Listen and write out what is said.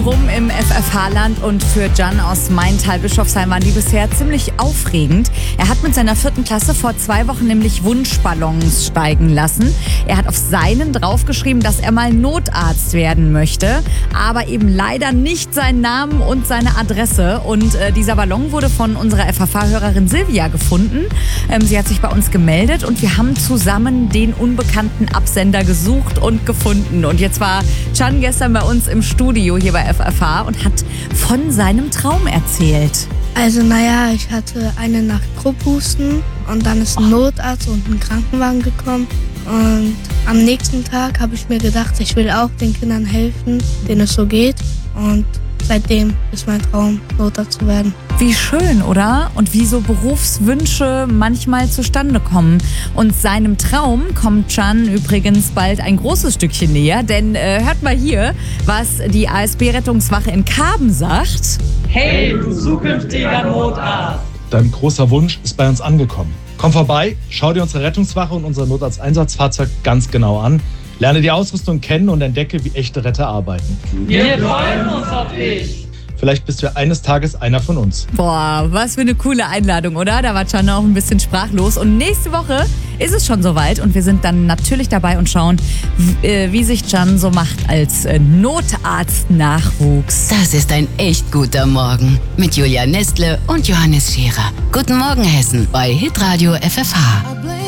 rum im FFH-Land und für Can aus Maintal-Bischofsheim waren die bisher ziemlich aufregend. Er hat mit seiner 4. Klasse vor 2 Wochen nämlich Wunschballons steigen lassen. Er hat auf seinen draufgeschrieben, dass er mal Notarzt werden möchte, aber eben leider nicht seinen Namen und seine Adresse. Und dieser Ballon wurde von unserer FFH-Hörerin Silvia gefunden. Sie hat sich bei uns gemeldet und wir haben zusammen den unbekannten Absender gesucht und gefunden. Und jetzt war Can gestern bei uns im Studio hier bei FFH und hat von seinem Traum erzählt. Also ich hatte eine Nacht Krupphusten und dann ist ein Notarzt und ein Krankenwagen gekommen. Und am nächsten Tag habe ich mir gedacht, ich will auch den Kindern helfen, denen es so geht. Und seitdem ist mein Traum, Notarzt zu werden. Wie schön, oder? Und wie so Berufswünsche manchmal zustande kommen. Und seinem Traum kommt Can übrigens bald ein großes Stückchen näher. Denn hört mal hier, was die ASB-Rettungswache in Karben sagt. Hey, du zukünftiger Notarzt! Dein großer Wunsch ist bei uns angekommen. Komm vorbei, schau dir unsere Rettungswache und unser Notarzteinsatzfahrzeug ganz genau an. Lerne die Ausrüstung kennen und entdecke, wie echte Retter arbeiten. Wir freuen uns auf dich! Vielleicht bist du eines Tages einer von uns. Boah, was für eine coole Einladung, oder? Da war Can auch ein bisschen sprachlos. Und nächste Woche ist es schon soweit und wir sind dann natürlich dabei und schauen, wie sich Can so macht als Notarzt-Nachwuchs. Das ist ein echt guter Morgen mit Julia Nestle und Johannes Scherer. Guten Morgen Hessen bei Hitradio FFH.